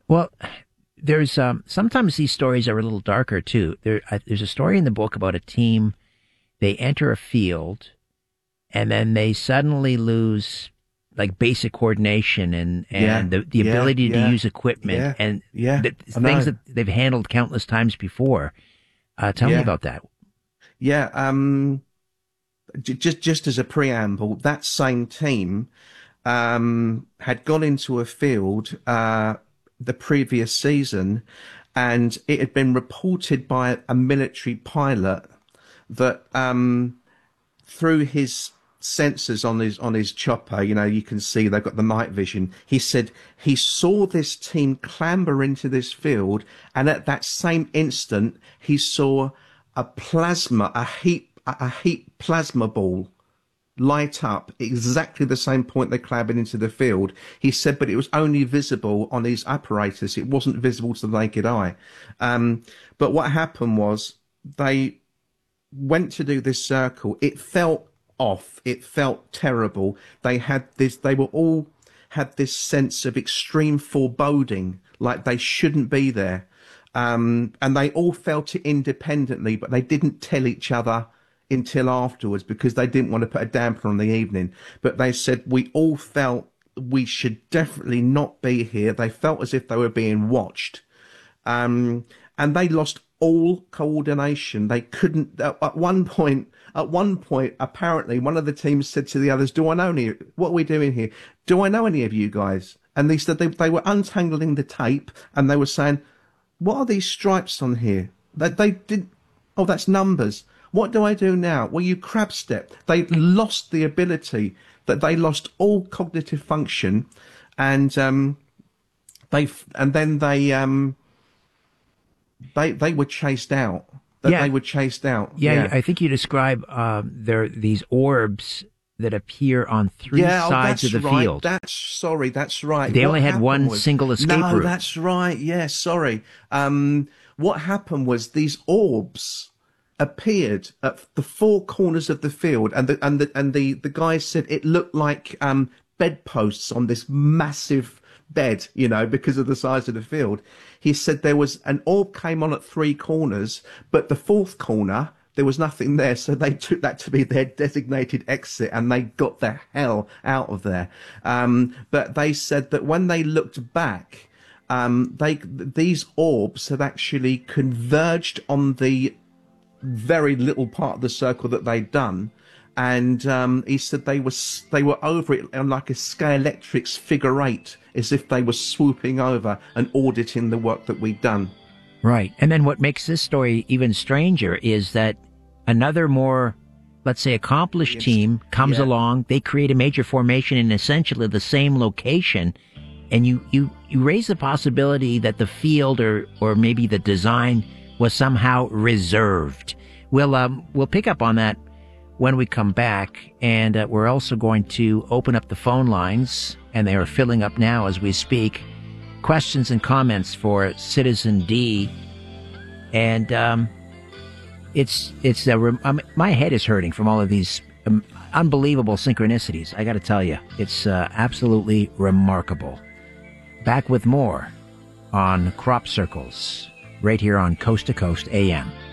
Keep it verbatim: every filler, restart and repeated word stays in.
Well, there's um, sometimes these stories are a little darker too. There, uh, there's a story in the book about a team. They enter a field, and then they suddenly lose like basic coordination and Yeah, and the, the yeah, ability to yeah, use equipment yeah, and yeah. the I things know. that they've handled countless times before. Uh, tell me Yeah, about that. yeah. Um, j just just as a preamble, that same team um had gone into a field uh the previous season, and it had been reported by a military pilot that um through his sensors on his on his chopper, you know, you can see they've got the night vision. He said he saw this team clamber into this field, and at that same instant, he saw a plasma, a heat, a heat plasma ball light up exactly the same point they clambered into the field. He said, but it was only visible on his apparatus. It wasn't visible to the naked eye. Um, but what happened was they went to do this circle. It felt off. It felt terrible. They had this, they were all had this sense of extreme foreboding, like they shouldn't be there. Um, and they all felt it independently, but they didn't tell each other until afterwards because they didn't want to put a damper on the evening. But they said, we all felt we should definitely not be here. They felt as if they were being watched. Um, and they lost all coordination. They couldn't, at, at one point, at one point, apparently one of the teams said to the others, do I know any, what are we doing here? Do I know any of you guys? And they said they, they were untangling the tape, and they were saying, what are these stripes on here? That they, they did, oh, that's numbers. What do I do now? Well, you crab step. They lost the ability, that they lost all cognitive function, and um, they and then they um, they they were chased out. That Yeah, they were chased out. yeah. Yeah. I think you describe um, there these orbs that appear on three Yeah, oh, sides that's of the right. field. That's sorry. That's right. They What only had happened one was single escape no. route. That's right. Yeah, sorry. Um, what happened was these orbs appeared at the four corners of the field, and the and the and the the guy said it looked like um bedposts on this massive bed, you know, because of the size of the field. He said there was an orb came on at three corners, but the fourth corner there was nothing there, so they took that to be their designated exit, and they got the hell out of there. Um, but they said that when they looked back, um, they these orbs had actually converged on the very little part of the circle that they'd done, and um, he said they were they were over it on like a Scalextric's figure eight, as if they were swooping over and auditing the work that we'd done. Right. And then what makes this story even stranger is that another more, let's say, accomplished team comes Yeah. along. They create a major formation in essentially the same location. And you, you, you raise the possibility that the field or, or maybe the design was somehow reserved. We'll, um, we'll pick up on that when we come back. And uh, we're also going to open up the phone lines, and they are filling up now as we speak. Questions and comments for Citizen D. And um, it's it's a rem- um, my head is hurting from all of these um, unbelievable synchronicities. I got to tell you, it's uh, absolutely remarkable. Back with more on Crop Circles, right here on Coast to Coast A M.